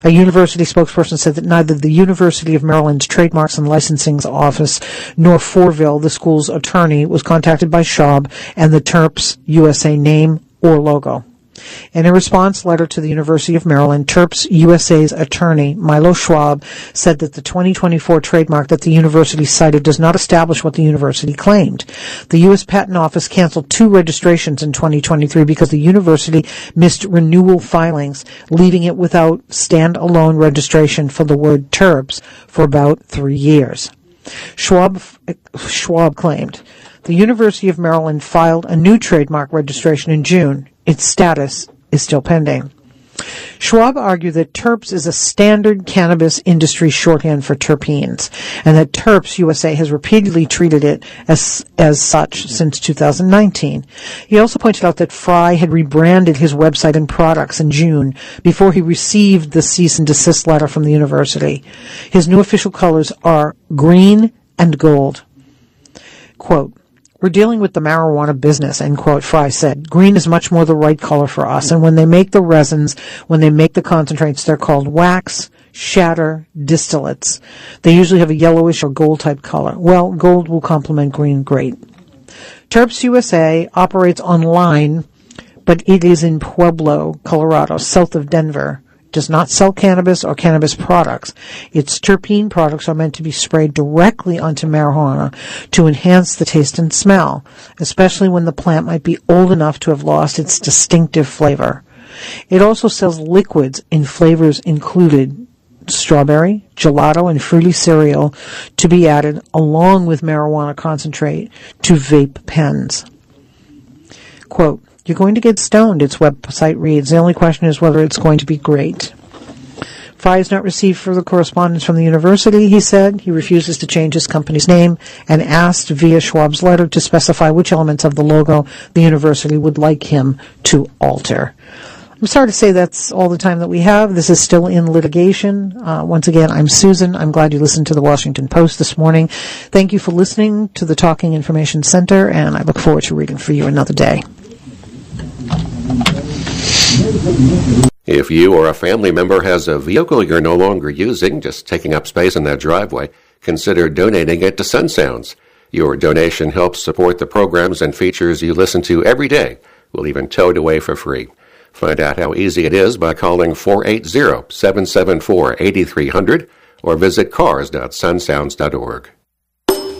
A university spokesperson said that neither the University of Maryland's Trademarks and Licensing Office nor Forville, the school's attorney, was contacted by Schwab and the Terps USA name or logo. In a response letter to the University of Maryland, Terps USA's attorney, Milo Schwab, said that the 2024 trademark that the university cited does not establish what the university claimed. The U.S. Patent Office canceled 2 registrations in 2023 because the university missed renewal filings, leaving it without standalone registration for the word Terps for about 3 years. Schwab claimed the University of Maryland filed a new trademark registration in June. Its status is still pending. Schwab argued that Terps is a standard cannabis industry shorthand for terpenes, and that Terps USA has repeatedly treated it as such since 2019. He also pointed out that Fry had rebranded his website and products in June before he received the cease and desist letter from the university. His new official colors are green and gold. Quote, "We're dealing with the marijuana business," end quote, Fry said. "Green is much more the right color for us, and when they make the resins, when they make the concentrates, they're called wax, shatter, distillates. They usually have a yellowish or gold-type color. Well, gold will complement green great." Terps USA operates online, but it is in Pueblo, Colorado, south of Denver. Does not sell cannabis or cannabis products. Its terpene products are meant to be sprayed directly onto marijuana to enhance the taste and smell, especially when the plant might be old enough to have lost its distinctive flavor. It also sells liquids in flavors included strawberry, gelato, and fruity cereal to be added along with marijuana concentrate to vape pens. Quote, "You're going to get stoned," its website reads. "The only question is whether it's going to be great." Fry has not received further correspondence from the university, he said. He refuses to change his company's name and asked via Schwab's letter to specify which elements of the logo the university would like him to alter. I'm sorry to say that's all the time that we have. This is still in litigation. Once again, I'm Susan. I'm glad you listened to the Washington Post this morning. Thank you for listening to the Talking Information Center, and I look forward to reading for you another day. If you or a family member has a vehicle you're no longer using, just taking up space in that driveway, consider donating it to Sun Sounds. Your donation helps support the programs and features you listen to every day. We'll even tow it away for free. Find out how easy it is by calling 480-774-8300 or visit cars.sunsounds.org.